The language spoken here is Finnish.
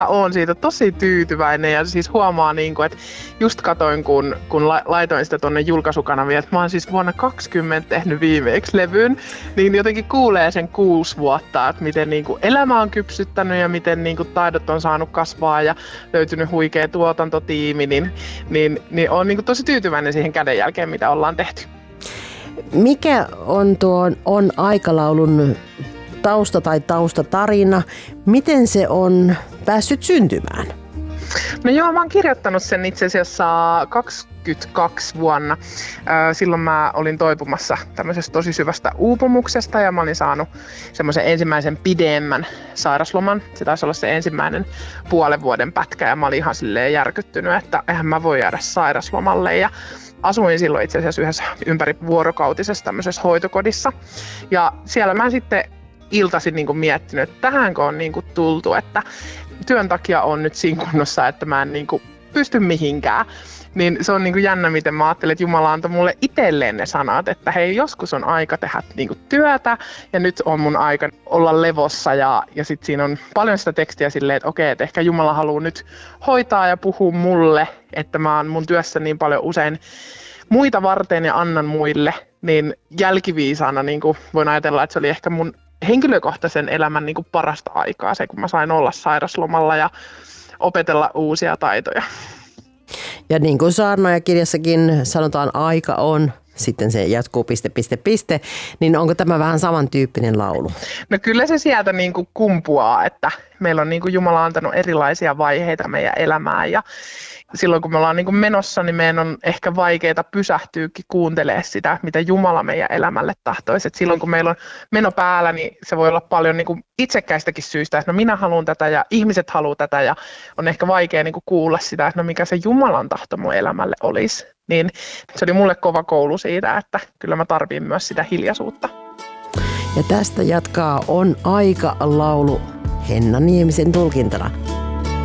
Olen siitä tosi tyytyväinen ja siis huomaa, että just katoin, kun laitoin sitä tuonne julkaisukanavia, että mä oon siis vuonna 2020 tehnyt viimeksi levyn, niin jotenkin kuulee sen 6 vuotta, että miten elämä on kypsyttänyt ja miten taidot on saanut kasvaa ja löytynyt huikea tuotantotiimi, niin olen tosi tyytyväinen siihen kädenjälkeen, mitä ollaan tehty. Mikä on tuon On Aika-laulun tausta tai taustatarina? Miten se on päässyt syntymään? No joo, mä oon kirjoittanut sen itse asiassa 22 vuonna. Silloin mä olin toipumassa tämmöisestä tosi syvästä uupumuksesta ja mä olin saanut semmoisen ensimmäisen pidemmän sairasloman. Se taisi olla se ensimmäinen puolen vuoden pätkä ja mä olin ihan silleen järkyttynyt, että eihän mä voi jäädä sairaslomalle. Ja asuin silloin itse asiassa yhdessä ympärivuorokautisessa tämmöisessä hoitokodissa. Ja siellä mä sitten iltaisin miettinyt, että tähänkö on tultu, että työn takia on nyt siinä kunnossa, että mä en pysty mihinkään. Niin se on jännä, miten mä ajattelen, että Jumala antoi mulle itselleen ne sanat, että hei, joskus on aika tehdä työtä ja nyt on mun aika olla levossa. Ja sitten siinä on paljon sitä tekstiä silleen, että okei, että ehkä Jumala haluaa nyt hoitaa ja puhua mulle, että mä oon mun työssä niin paljon usein muita varten ja annan muille. Niin jälkiviisaana voin ajatella, että se oli ehkä mun henkilökohtaisen elämän parasta aikaa, se kun mä sain olla sairaslomalla ja opetella uusia taitoja. Ja niin kuin saarnaajakirjassakin sanotaan, aika on, sitten se jatkuu ... niin onko tämä vähän samantyyppinen laulu? No kyllä se sieltä kumpuaa, että meillä on Jumala antanut erilaisia vaiheita meidän elämään ja silloin kun me ollaan menossa, niin meidän on ehkä vaikeaa pysähtyykin kuuntelemaan sitä, mitä Jumala meidän elämälle tahtoisi. Et silloin kun meillä on meno päällä, niin se voi olla paljon itsekkäistäkin syistä, että no minä haluan tätä ja ihmiset haluaa tätä ja on ehkä vaikea kuulla sitä, että no mikä se Jumalan tahto mun elämälle olisi. Niin se oli mulle kova koulu siitä, että kyllä mä tarvitsen myös sitä hiljaisuutta. Ja tästä jatkaa On Aika -laulu Henna Niemisen tulkintana.